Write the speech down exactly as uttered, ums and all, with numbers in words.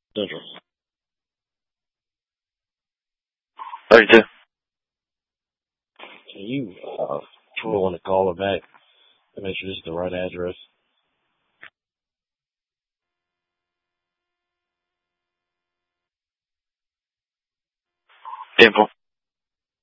Central. thirty-two. Can you uh, want to call her back and make sure this is the right address? ten four.